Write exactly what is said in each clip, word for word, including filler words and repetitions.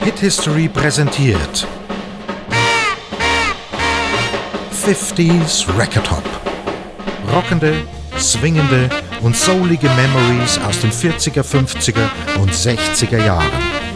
Hit History präsentiert fünfziger Record Hop. Rockende, swingende und soulige Memories aus den vierziger, fünfziger und sechziger Jahren.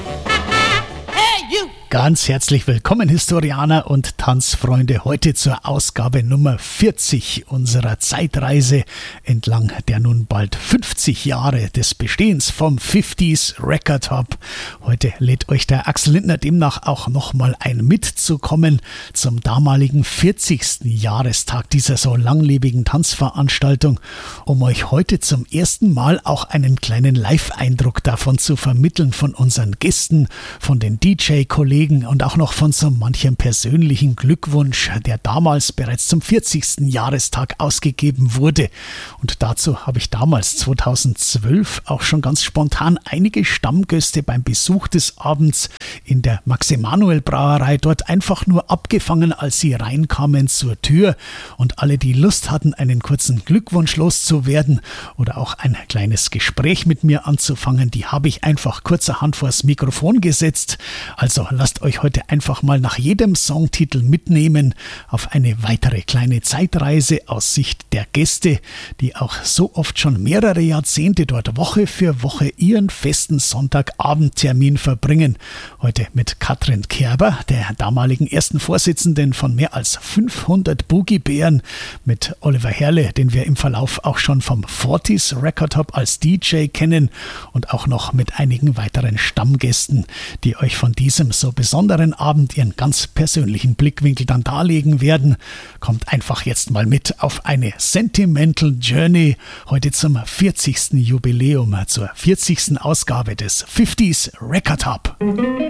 Ganz herzlich willkommen, Historianer und Tanzfreunde, heute zur Ausgabe Nummer vierzig unserer Zeitreise entlang der nun bald fünfzig Jahre des Bestehens vom fünfziger Record Hop. Heute lädt euch der Axel Lindner demnach auch nochmal ein, mitzukommen zum damaligen vierzigsten Jahrestag dieser so langlebigen Tanzveranstaltung, um euch heute zum ersten Mal auch einen kleinen Live-Eindruck davon zu vermitteln, von unseren Gästen, von den D J-Kollegen und auch noch von so manchem persönlichen Glückwunsch, der damals bereits zum vierzigsten Jahrestag ausgegeben wurde. Und dazu habe ich damals zweitausendzwölf auch schon ganz spontan einige Stammgäste beim Besuch des Abends in der Max-Emanuel-Brauerei dort einfach nur abgefangen, als sie reinkamen zur Tür. Und alle, die Lust hatten, einen kurzen Glückwunsch loszuwerden oder auch ein kleines Gespräch mit mir anzufangen, die habe ich einfach kurzerhand vors Mikrofon gesetzt. Also lasst euch heute einfach mal nach jedem Songtitel mitnehmen auf eine weitere kleine Zeitreise aus Sicht der Gäste, die auch so oft schon mehrere Jahrzehnte dort Woche für Woche ihren festen Sonntagabendtermin verbringen. Heute mit Katrin Kerber, der damaligen ersten Vorsitzenden von mehr als fünfhundert Boogie-Bären, mit Oliver Herle, den wir im Verlauf auch schon vom vierziger Record Hop als D J kennen, und auch noch mit einigen weiteren Stammgästen, die euch von diesem so besonderen Abend ihren ganz persönlichen Blickwinkel dann darlegen werden. Kommt einfach jetzt mal mit auf eine Sentimental Journey heute zum vierzigsten Jubiläum, zur vierzigsten Ausgabe des fünfziger Record Hop.